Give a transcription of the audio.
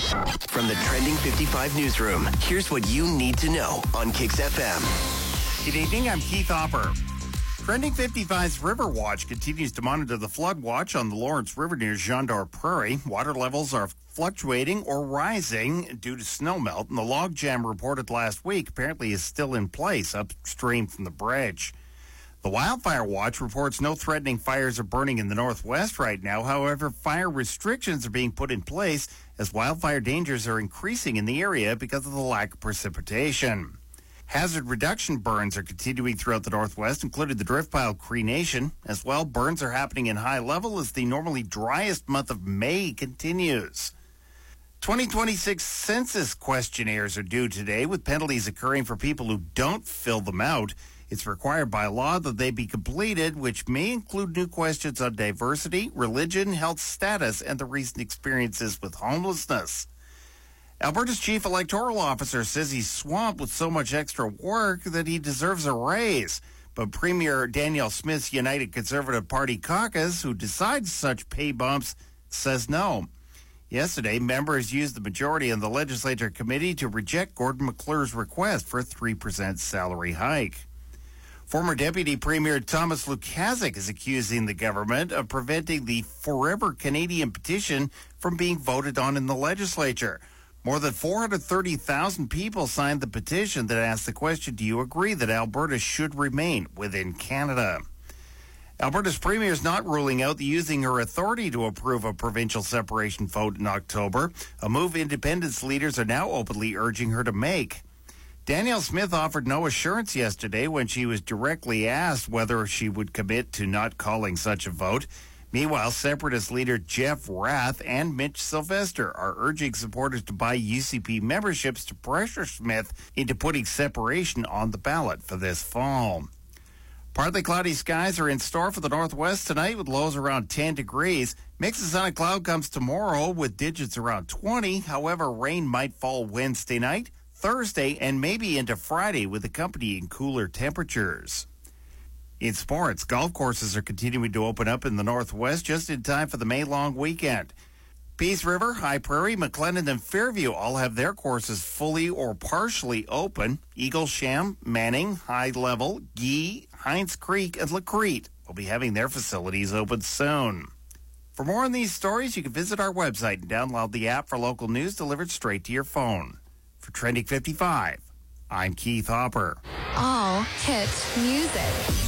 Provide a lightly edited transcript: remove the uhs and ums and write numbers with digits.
From the Trending 55 newsroom, here's what you need to know on Kix FM. Good evening, I'm Keith Hopper. Trending 55's River Watch continues to monitor the flood watch on the Lawrence River near Jean d'Or Prairie. Water levels are fluctuating or rising due to snowmelt, and the logjam reported last week apparently is still in place upstream from the bridge. The Wildfire Watch reports no threatening fires are burning in the northwest right now. However, fire restrictions are being put in place as wildfire dangers are increasing in the area because of the lack of precipitation. Hazard reduction burns are continuing throughout the northwest, including the drift pile Cree Nation. As well, burns are happening in high level as the normally driest month of May continues. 2026 census questionnaires are due today, with penalties occurring for people who don't fill them out. It's required by law that they be completed, which may include new questions on diversity, religion, health status, and the recent experiences with homelessness. Alberta's chief electoral officer says he's swamped with so much extra work that he deserves a raise. But Premier Danielle Smith's United Conservative Party caucus, who decides such pay bumps, says no. Yesterday, members used the majority in the legislature committee to reject Gordon McClure's request for a 3% salary hike. Former Deputy Premier Thomas Lukaszuk is accusing the government of preventing the Forever Canadian petition from being voted on in the legislature. More than 430,000 people signed the petition that asked the question, do you agree that Alberta should remain within Canada? Alberta's premier is not ruling out using her authority to approve a provincial separation vote in October, a move independence leaders are now openly urging her to make. Danielle Smith offered no assurance yesterday when she was directly asked whether she would commit to not calling such a vote. Meanwhile, Separatist leader Jeff Rath and Mitch Sylvester are urging supporters to buy UCP memberships to pressure Smith into putting separation on the ballot for this fall. Partly cloudy skies are in store for the northwest tonight with lows around 10 degrees. Mix of sun and cloud comes tomorrow with digits around 20. However, rain might fall Wednesday night, Thursday, and maybe into Friday with accompanying cooler temperatures. In sports, golf courses are continuing to open up in the northwest just in time for the May long weekend. Peace River, High Prairie, McLennan, and Fairview all have their courses fully or partially open. Eaglesham, Manning, High Level, Gee, Hines Creek, and Lacrete will be having their facilities open soon. For more on these stories, you can visit our website and download the app for local news delivered straight to your phone. For Trending 55, I'm Keith Hopper. All hit music.